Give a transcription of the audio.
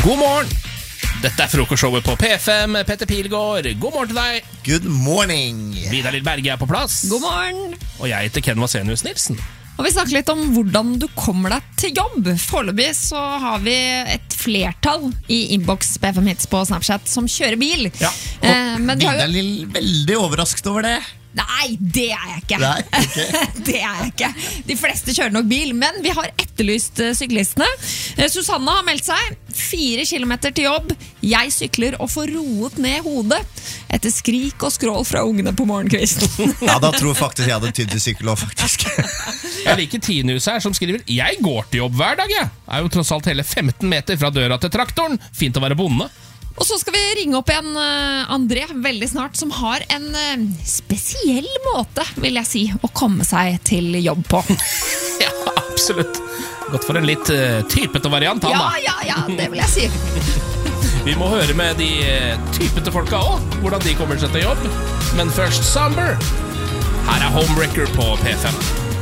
God morgen! Dette frokostshowet på P5. Petter Pilgaard, god morgen til deg. Good morning. Vidar Lill Berge på plass. God morgen. Og jeg heter Ken Vasenius Nilsen. Og vi snakker litt om hvordan du kommer deg til jobb. Foreløpig så har vi et flertall i inbox P5 Hits på Snapchat som kjører bil. Ja. Men vi har Vidar Lill veldig overrasket over det. Nei, det er jeg ikke. Nei, okay. Det er jeg ikke. De fleste kjører nok bil, men vi har etterlyst syklistene. Susanne har meldt seg 4 kilometer til jobb. Jeg sykler og får roet ned hodet etter skrik og skrål fra ungene på morgenkvisten. Ja, da tror faktisk jeg hadde tydd til sykkel også, faktisk. Jeg liker Tinus her som skriver: Jeg går til jobb hver dag, jeg. Er jo tross alt hele 15 meter fra døra til traktoren. Fint å være bonde. Og så skal vi ringe opp igjen André veldig snart, som har en spesiell måte, vil jeg si, å komme seg til jobb på. Ja, absolutt. Gått for en litt typete variant, han da. Ja, det vil jeg si. Vi må høre med de typete folka også, hvordan de kommer seg til jobb. Men først Somber. Her er Homewrecker på P5.